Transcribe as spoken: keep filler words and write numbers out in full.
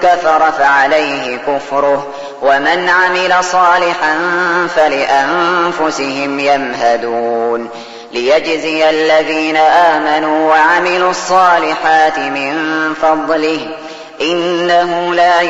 كفر فعليه كفره ومن عمل صالحا فلأنفسهم يمهدون ليجزي الذين آمنوا وعملوا الصالحات من فضله إنه لا